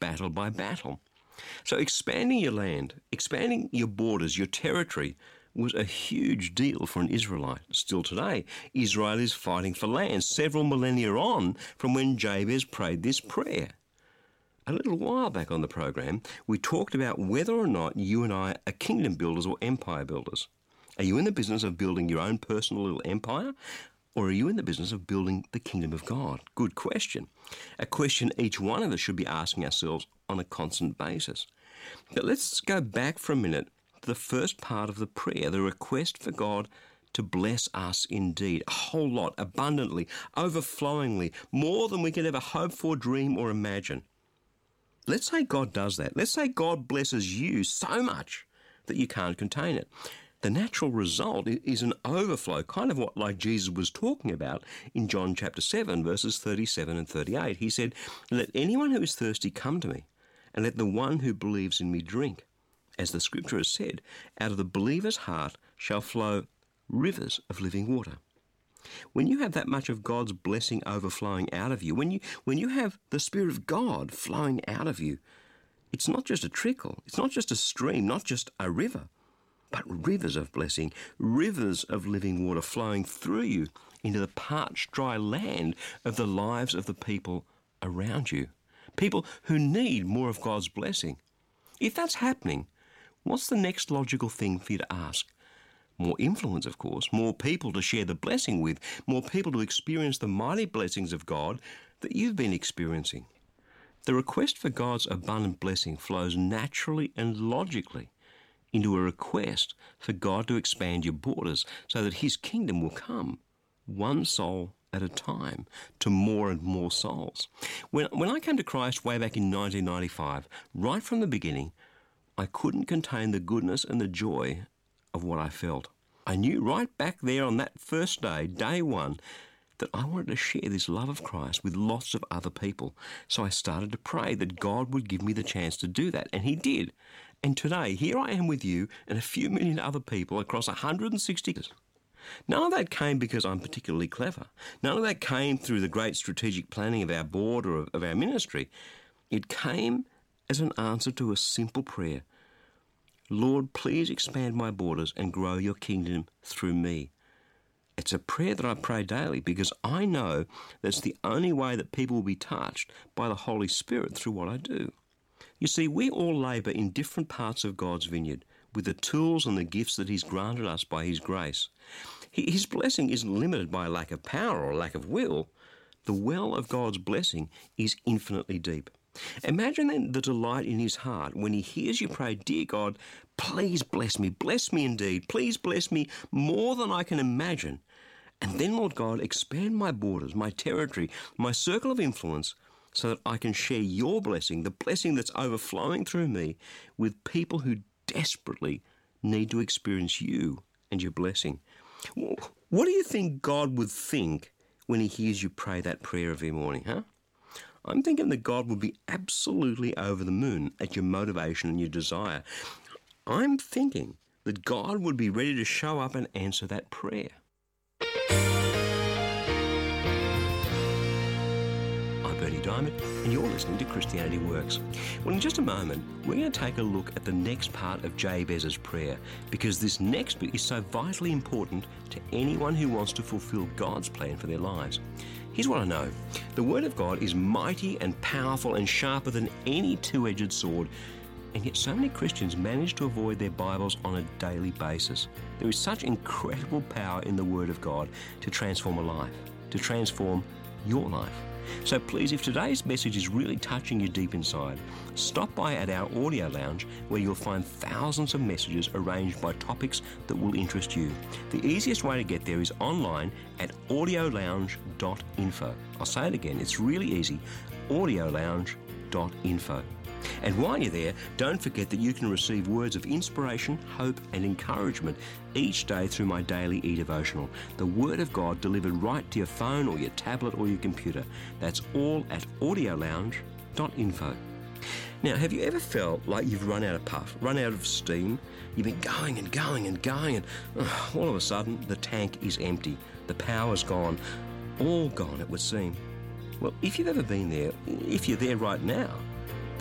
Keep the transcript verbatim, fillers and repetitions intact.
battle by battle. So expanding your land, expanding your borders, your territory, was a huge deal for an Israelite. Still today, Israel is fighting for land several millennia on from when Jabez prayed this prayer. A little while back on the program, we talked about whether or not you and I are kingdom builders or empire builders. Are you in the business of building your own personal little empire, or are you in the business of building the kingdom of God? Good question. A question each one of us should be asking ourselves on a constant basis. But let's go back for a minute to the first part of the prayer, the request for God to bless us indeed, a whole lot, abundantly, overflowingly, more than we could ever hope for, dream, or imagine. Let's say God does that. Let's say God blesses you so much that you can't contain it. The natural result is an overflow, kind of what like Jesus was talking about in John chapter seven, verses thirty-seven and thirty-eight. He said, "Let anyone who is thirsty come to me, and let the one who believes in me drink. As the scripture has said, out of the believer's heart shall flow rivers of living water." When you have that much of God's blessing overflowing out of you, when you when you have the Spirit of God flowing out of you, it's not just a trickle, it's not just a stream, not just a river, but rivers of blessing, rivers of living water flowing through you into the parched, dry land of the lives of the people around you, people who need more of God's blessing. If that's happening, what's the next logical thing for you to ask? More influence, of course, more people to share the blessing with, more people to experience the mighty blessings of God that you've been experiencing. The request for God's abundant blessing flows naturally and logically into a request for God to expand your borders so that his kingdom will come, one soul at a time, to more and more souls. When, when I came to Christ way back in nineteen ninety-five, right from the beginning, I couldn't contain the goodness and the joy of what I felt. I knew right back there on that first day, day one, that I wanted to share this love of Christ with lots of other people. So I started to pray that God would give me the chance to do that, and he did. And today, here I am with you and a few million other people across one hundred sixty countries. None of that came because I'm particularly clever. None of that came through the great strategic planning of our board or of our ministry. It came as an answer to a simple prayer. Lord, please expand my borders and grow your kingdom through me. It's a prayer that I pray daily because I know that's the only way that people will be touched by the Holy Spirit through what I do. You see, we all labour in different parts of God's vineyard with the tools and the gifts that he's granted us by his grace. His blessing isn't limited by a lack of power or a lack of will. The well of God's blessing is infinitely deep. Imagine then the delight in his heart when he hears you pray, "Dear God, please bless me, bless me indeed, please bless me more than I can imagine. And then, Lord God, expand my borders, my territory, my circle of influence, so that I can share your blessing, the blessing that's overflowing through me, with people who desperately need to experience you and your blessing." What do you think God would think when he hears you pray that prayer every morning, huh? I'm thinking that God would be absolutely over the moon at your motivation and your desire. I'm thinking that God would be ready to show up and answer that prayer. I'm Bernie Diamond, and you're listening to Christianity Works. Well, in just a moment, we're going to take a look at the next part of Jabez's prayer, because this next bit is so vitally important to anyone who wants to fulfill God's plan for their lives. Here's what I know. The Word of God is mighty and powerful and sharper than any two-edged sword, and yet so many Christians manage to avoid their Bibles on a daily basis. There is such incredible power in the Word of God to transform a life, to transform your life. So please, if today's message is really touching you deep inside, stop by at our audio lounge where you'll find thousands of messages arranged by topics that will interest you. The easiest way to get there is online at audio lounge dot info. I'll say it again, it's really easy, audio lounge dot info. And while you're there, don't forget that you can receive words of inspiration, hope and encouragement each day through my daily e-devotional, the Word of God delivered right to your phone or your tablet or your computer. That's all at audio lounge dot info. Now, have you ever felt like you've run out of puff, run out of steam? You've been going and going and going and oh, all of a sudden the tank is empty, the power's gone, all gone it would seem. Well, if you've ever been there, if you're there right now,